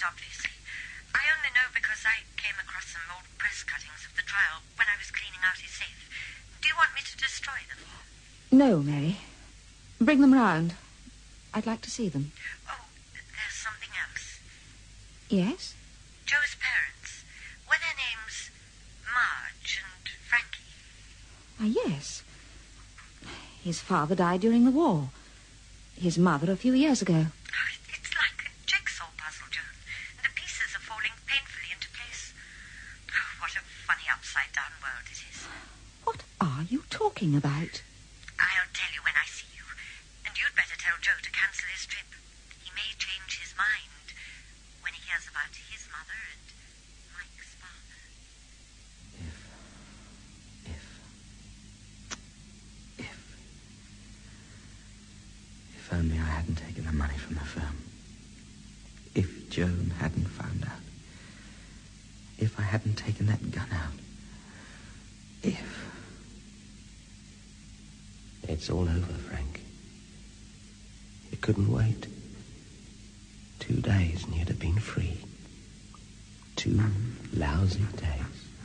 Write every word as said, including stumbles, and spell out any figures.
obviously. I only know because I came across some old press cuttings of the trial when I was cleaning out his safe. Do you want me to destroy them? No, Mary. Bring them round. I'd like to see them. Oh, there's something else. Yes? Joe's parents. Were their names Marge and Frankie? Ah, yes. His father died during the war. His mother a few years ago. Oh, it's like a jigsaw puzzle, Joan. The pieces are falling painfully into place. Oh, what a funny upside-down world it is. What are you talking about? I'll tell you when I see you. And you'd better tell Joe to cancel his trip. He may change his mind when he hears about his mother and Mike's father. If... If... If... If only I hadn't taken the money from the firm. If Joan hadn't found out. If I hadn't taken that gun out. If... It's all over, Frank. You couldn't wait. Two days and you'd have been free. Two lousy days.